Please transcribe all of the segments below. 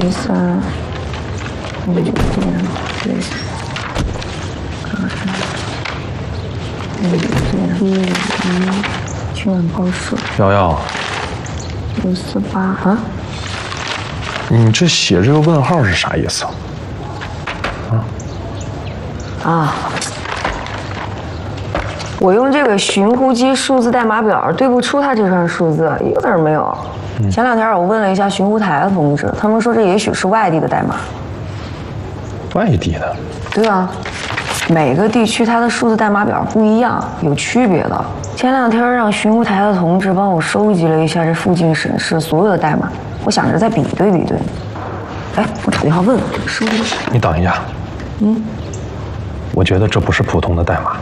13、59点对，151全报数。 瑶瑶 548啊？ 你这写这个问号是啥意思？ 我用这个寻呼机数字代码表对不出它这串数字，一个字儿没有。前2天我问了一下寻呼台的同志，他们说这也许是外地的代码。 外地的？ 对啊，每个地区它的数字代码表不一样，有区别的。前2天让寻呼台的同志帮我收集了一下这附近省市所有的代码，我想着再比对比对。哎，我打电话问问这个收集的是啥？ 你等一下。我觉得这不是普通的代码。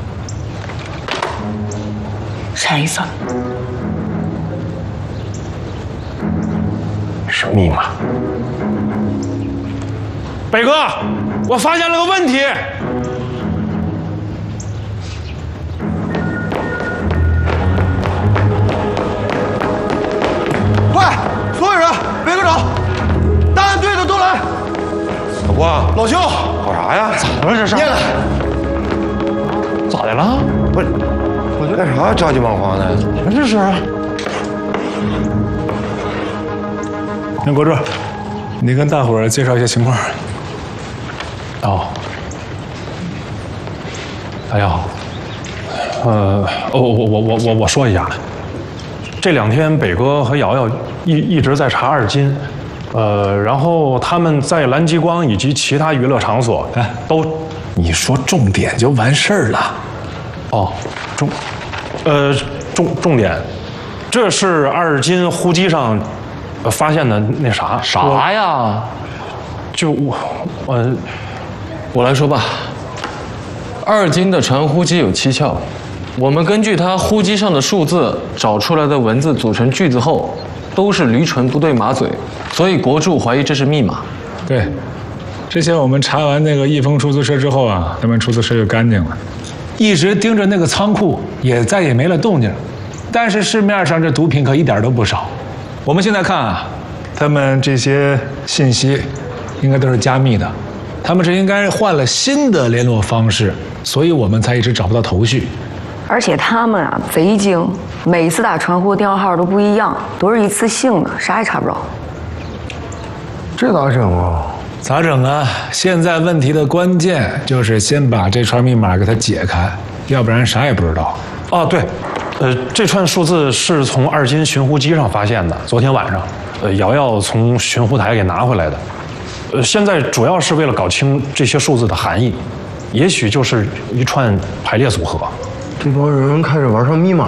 啥意思？ 是密码。 北哥，我发现了个问题。 快，所有人，北科长，档案队的都来。 小郭， 老邱， 搞啥呀？ 咋了这是？念来。 咋的了？不是，我这干啥着急忙慌的？怎么这是？ 杨国柱，你跟大伙儿介绍一下情况。 哦，哎呀，我说一下，这2天北哥和瑶瑶一直在查2金，然后他们在蓝极光以及其他娱乐场所都， 你说重点就完事儿了。 哦，重点，这是2金呼机上发现的那啥呀？ 就我来说吧。2金的传呼机有蹊跷，我们根据它呼机上的数字找出来的文字组成句子后，都是驴唇不对马嘴，所以国柱怀疑这是密码。 对，之前我们查完那个益丰出租车之后啊，他们出租车就干净了，一直盯着那个仓库，也再也没了动静。但是市面上这毒品可一点都不少。我们现在看啊，他们这些信息应该都是加密的，他们是应该换了新的联络方式，所以我们才一直找不到头绪。 而且他们啊贼精，每次打传呼电话号都不一样，都是一次性的，啥也查不着。 这咋整啊？ 咋整啊？现在问题的关键就是先把这串密码给它解开，要不然啥也不知道。 哦，对，这串数字是从2金寻呼机上发现的，昨天晚上，瑶瑶从寻呼台给拿回来的。现在主要是为了搞清这些数字的含义，也许就是一串排列组合。 这帮人开始玩上密码